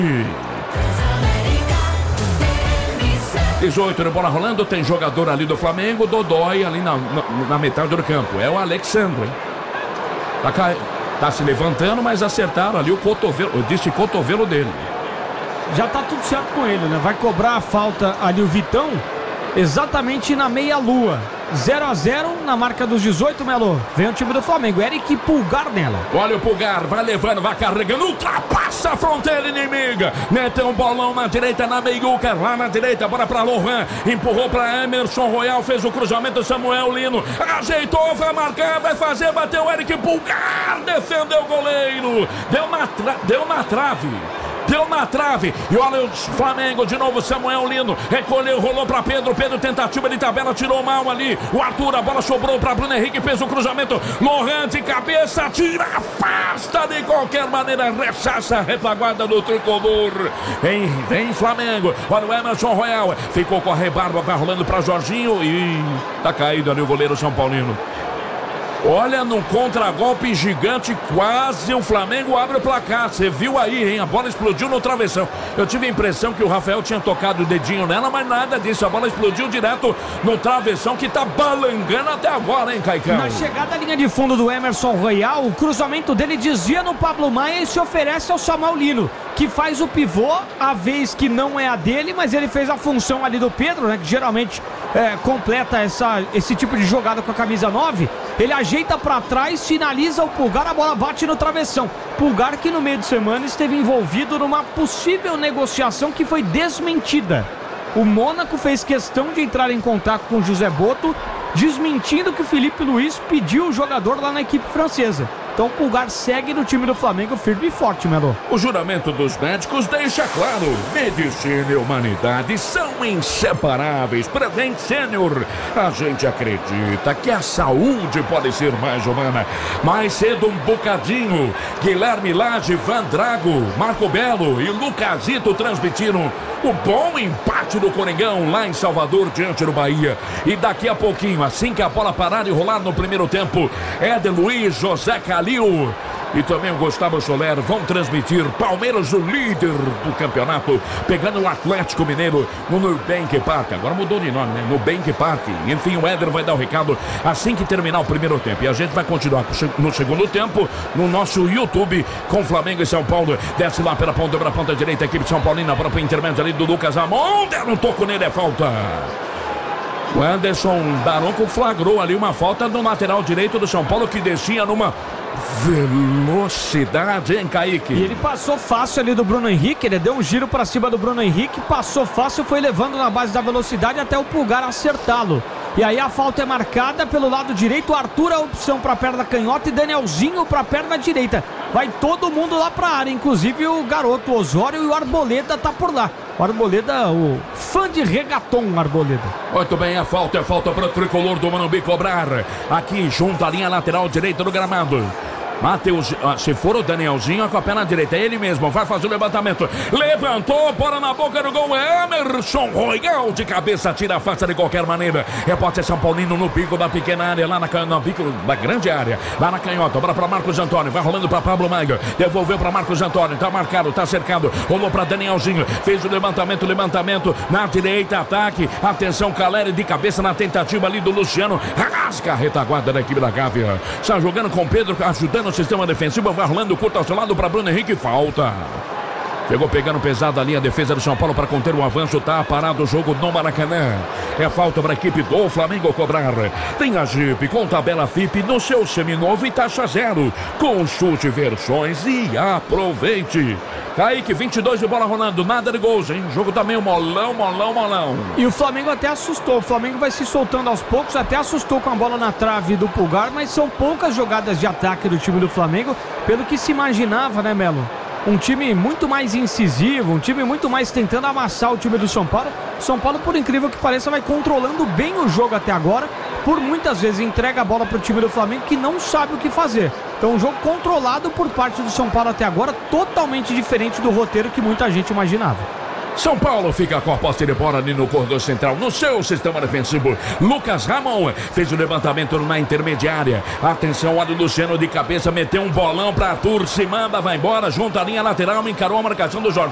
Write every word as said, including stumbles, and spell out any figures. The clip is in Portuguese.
dezoito de bola rolando, tem jogador ali do Flamengo, Dodói ali na, na, na metade do campo. É o Alexandre, hein? Tá, ca... tá se levantando, mas acertaram ali o cotovelo, eu disse cotovelo dele. Já tá tudo certo com ele, né? Vai cobrar a falta ali o Vitão, exatamente na meia-lua. zero a zero na marca dos dezoito, Melo. Vem o time do Flamengo, Eric Pulgar nela. Olha o Pulgar, vai levando, vai carregando, ultrapassa a fronteira inimiga. Meteu um bolão na direita, na meiuca, lá na direita, bora pra Lohan. Empurrou pra Emerson Royal, fez o cruzamento, Samuel Lino. Ajeitou, vai marcar, vai fazer, bateu o Eric Pulgar. Defendeu o goleiro. Deu na, tra... Deu na trave. Deu na trave, e olha o Flamengo de novo, Samuel Lino, recolheu, rolou pra Pedro, Pedro tentativa de tabela, tirou mal ali, o Arthur, a bola sobrou pra Bruno Henrique, fez o cruzamento, Lohan de cabeça, tira, afasta de qualquer maneira, rechaça a retaguarda do tricolor, vem, vem Flamengo, olha o Emerson Royal, ficou com a rebarba, vai rolando pra Jorginho, e tá caído ali o goleiro São Paulino. Olha, num contragolpe gigante, quase o Flamengo abre o placar. Você viu aí, hein? A bola explodiu no travessão. Eu tive a impressão que o Rafael tinha tocado o dedinho nela, mas nada disso. A bola explodiu direto no travessão que tá balangando até agora, hein, Caicão? Na chegada à linha de fundo do Emerson Royal, o cruzamento dele desvia no Pablo Maia e se oferece ao Samuel Lino, que faz o pivô, a vez que não é a dele, mas ele fez a função ali do Pedro, né? Que geralmente é, completa essa, esse tipo de jogada com a camisa nove. Ele ajeita pra trás, finaliza o Pulgar, a bola bate no travessão. Pulgar que no meio de semana esteve envolvido numa possível negociação que foi desmentida. O Mônaco fez questão de entrar em contato com o José Boto, desmentindo que o Felipe Luiz pediu o jogador lá na equipe francesa. Então o Pulgar segue no time do Flamengo firme e forte, Melo. O juramento dos médicos deixa claro: medicina e humanidade são inseparáveis. Prevent Senior, a gente acredita que a saúde pode ser mais humana. Mais cedo um bocadinho, Guilherme Lage, Van Drago, Marco Belo e Lucasito transmitiram o bom empate do Coringão lá em Salvador diante do Bahia. E daqui a pouquinho, assim que a bola parar de rolar no primeiro tempo, Éder Luiz, José Calil e também o Gustavo Soler vão transmitir Palmeiras, o líder do campeonato, pegando o Atlético Mineiro no Nubank Park. Agora mudou de nome, né? Nubank Park. Enfim, o Éder vai dar o recado assim que terminar o primeiro tempo. E a gente vai continuar no segundo tempo no nosso YouTube com Flamengo e São Paulo. Desce lá pela ponta, pela ponta direita, a equipe de São Paulino, para o intermédio ali do Lucas Ramon. Deram um toco nele, é falta. O Anderson Daronco flagrou ali uma falta no lateral direito do São Paulo, que descia numa velocidade, hein, Kaique? E ele passou fácil ali do Bruno Henrique, ele deu um giro pra cima do Bruno Henrique, passou fácil, foi levando na base da velocidade até o Pulgar acertá-lo. E aí a falta é marcada pelo lado direito, Arthur a opção pra perna canhota e Danielzinho pra perna direita. Vai todo mundo lá pra área, inclusive o garoto Osório, e o Arboleda tá por lá. O Arboleda, o fã de reggaeton, Arboleda. Muito bem, a falta é falta para o tricolor do Morumbi cobrar. Aqui junto à linha lateral direita do gramado. Matheus, se for o Danielzinho, com a perna direita, é ele mesmo, vai fazer o levantamento, levantou, bora na boca do gol, Emerson Royal de cabeça, tira a face de qualquer maneira, repórter São Paulino no pico da pequena área, lá na, no pico da grande área, lá na canhota, bora pra Marcos Antônio, vai rolando pra Pablo Maia, devolveu pra Marcos Antônio, tá marcado, tá cercado, rolou pra Danielzinho, fez o levantamento, levantamento, na direita, ataque, atenção, Caleri de cabeça na tentativa ali do Luciano, rasga a retaguarda da equipe da Gávea, está jogando com Pedro, ajudando o sistema defensivo, vai rolando curto ao seu lado para Bruno Henrique, falta. Chegou pegando pesado ali a defesa do São Paulo para conter o avanço, tá parado o jogo no Maracanã. É falta para a equipe do Flamengo cobrar. Tem a Jeep com tabela F I P no seu seminovo e taxa zero. Consulte versões e aproveite. Kaique, vinte e dois de bola rolando, nada de gols, hein? O jogo tá meio molão, molão, molão. E o Flamengo até assustou, o Flamengo vai se soltando aos poucos, até assustou com a bola na trave do Pulgar, mas são poucas jogadas de ataque do time do Flamengo, pelo que se imaginava, né, Melo? Um time muito mais incisivo, um time muito mais tentando amassar o time do São Paulo. São Paulo, por incrível que pareça, vai controlando bem o jogo até agora. Por muitas vezes entrega a bola para o time do Flamengo, que não sabe o que fazer. Então um jogo controlado por parte do São Paulo até agora, totalmente diferente do roteiro que muita gente imaginava. São Paulo fica com a posse de bola ali no corredor central, no seu sistema defensivo. Lucas Ramon fez o levantamento na intermediária. Atenção, olha o Luciano de cabeça, meteu um bolão para Arthur, se manda, vai embora, junto à linha lateral, encarou a marcação do Jorge.